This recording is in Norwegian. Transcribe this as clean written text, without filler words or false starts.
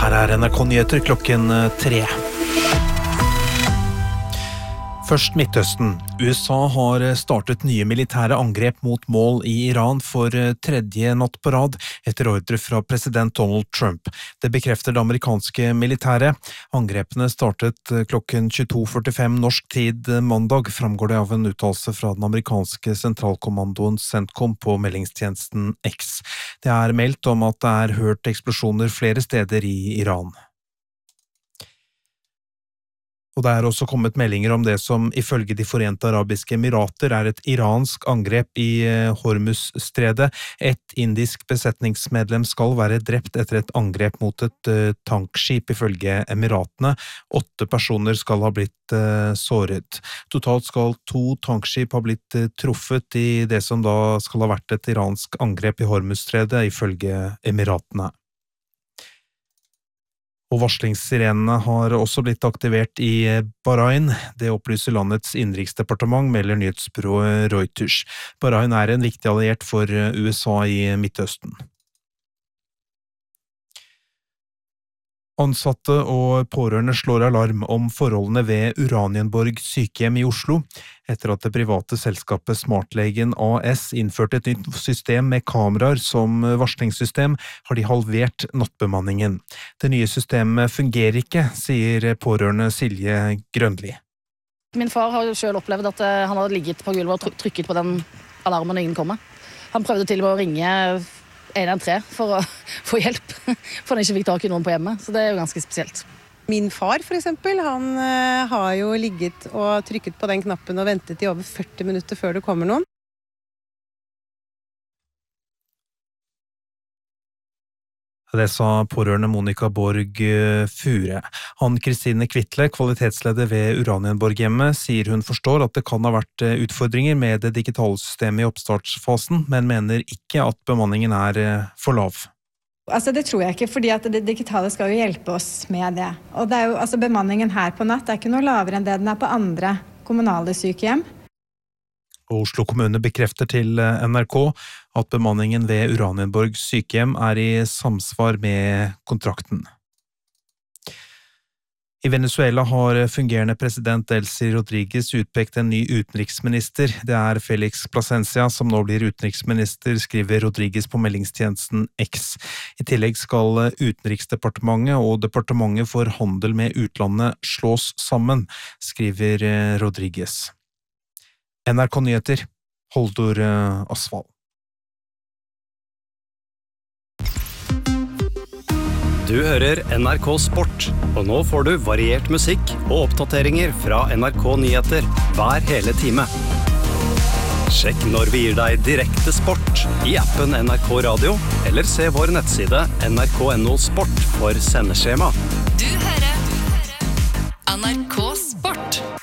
Her NRK-nyheter klokken 3. Først Midtøsten. USA har startet nye militære angrep mot mål i Iran for tredje natt på rad, etter ordre fra president Donald Trump. Det bekrefter det amerikanske militæret. Angrepene startet klokken 22:45 norsk tid mandag, framgår det av en uttalelse fra den amerikanske sentralkommandoen CENTCOM på meldingstjenesten X. Det er meldt om at det er hørt eksplosjoner flere steder i Iran. Og det er også kommet meldinger om det som ifølge de Forente Arabiske Emirater er et iransk angrep i Hormuzstredet. Et indisk besetningsmedlem skal være drept etter et angrep mot et tankskip ifølge Emiratene. 8 personer skal ha blitt såret. Totalt skal 2 tankskip ha blitt truffet i det som da skal ha vært et iransk angrep i Hormuzstredet ifølge Emiratene. Og varslingssirenene har også blitt aktivert i Bahrain. Det opplyser landets innenriksdepartement, melder nyhetsbyrået Reuters. Bahrain er en viktig alliert for USA i Midtøsten. Ansatte og pårørende slår alarm om forholdene ved Uranienborg sykehjem i Oslo. Etter at det private selskapet Smartlegen AS innførte et nytt system med kameraer som varslingssystem, har de halvert nattbemanningen. Det nye systemet fungerer ikke, sier pårørende Silje Grønli. Min far har jo selv opplevd at han hadde ligget på gulvet og trykket på den alarmen når ingen kommer. Han prøvde til og med å ringe 113 for å få hjelp, for han ikke fikk tak i noen på hjemmet, så det er jo ganske spesielt. Min far for eksempel, han har jo ligget og trykket på den knappen og ventet i over 40 minutter før det kommer noen. Det sa pårørende Monica Borg Fure. Ann-Kristine Kvittle, kvalitetsleder ved Uranienborghjemmet, sier hun forstår at det kan ha vært utfordringer med det digitale systemet i oppstartsfasen, men mener ikke at bemanningen er for lav. Altså det tror jeg ikke, fordi at det digitale skal jo hjelpe oss med det. Og det er jo, altså bemanningen her på natt er ikke noe lavere enn det den er på andre kommunale sykehjem. Oslo kommune bekrefter til NRK at bemanningen ved Uranienborg sykehjem er i samsvar med kontrakten. I Venezuela har fungerende president Delcy Rodríguez utpekt en ny utenriksminister. Det er Felix Plasencia som nå blir utenriksminister, skriver Rodríguez på meldingstjenesten X. I tillegg skal Utenriksdepartementet og Departementet for handel med utlandet slås sammen, skriver Rodríguez. NRK Nyheter, Holdor Asfald. Du hører NRK Sport, og nå får du variert musikk og oppdateringer fra NRK Nyheter hver hele time. Sjekk når vi gir deg direkte sport i appen NRK Radio, eller se vår nettside nrk.no sport for sendeskjema. Du hører NRK Sport.